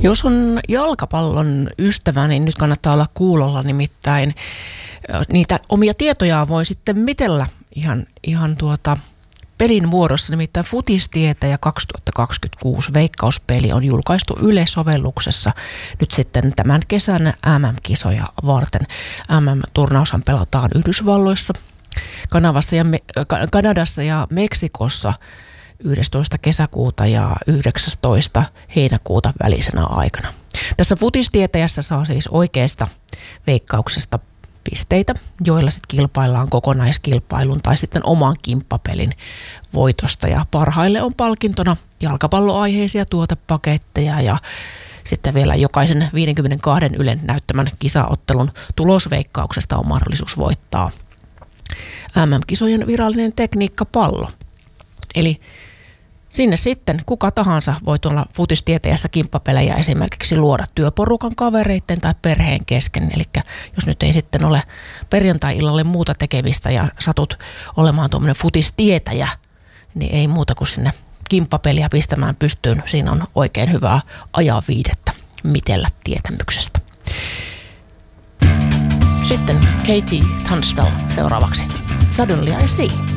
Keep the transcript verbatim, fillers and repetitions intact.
Jos on jalkapallon ystävä, niin nyt kannattaa olla kuulolla, nimittäin niitä omia tietojaan voi sitten mitellä ihan, ihan tuota pelin muodossa, nimittäin Futistietäjä kaksituhattakaksikymmentäkuusi veikkauspeli on julkaistu Yle-sovelluksessa nyt sitten tämän kesän M M-kisoja varten. M M-turnaushan pelataan Yhdysvalloissa, Kanavassa ja Me- Kanadassa ja Meksikossa yhdestoista kesäkuuta ja yhdeksästoista heinäkuuta välisenä aikana. Tässä Futistietäjässä saa siis oikeasta veikkauksesta pisteitä, joilla sitten kilpaillaan kokonaiskilpailun tai sitten oman kimppapelin voitosta. Ja parhaille on palkintona jalkapalloaiheisia tuotepaketteja ja sitten vielä jokaisen viisikymmentäkaksi Ylen näyttämän kisaottelun tulosveikkauksesta on mahdollisuus voittaa M M-kisojen virallinen tekniikkapallo. Eli sinne sitten kuka tahansa voi tuolla Futistietäjässä kimppapelejä esimerkiksi luoda työporukan, kavereiden tai perheen kesken. Eli jos nyt ei sitten ole perjantai-illalle muuta tekemistä ja satut olemaan tuommoinen futistietäjä, niin ei muuta kuin sinne kimppapeliä pistämään pystyyn. Siinä on oikein hyvää ajanviidettä mitellä tietämyksestä. Sitten Katie Tunstall seuraavaksi. Suddenly I See.